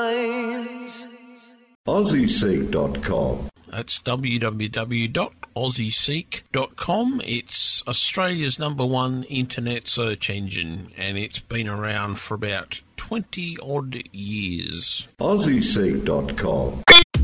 lines. AussieSeek.com. That's www.aussieseek.com. It's Australia's #1 internet search engine, and it's been around for about 20-odd years. AussieSeek.com.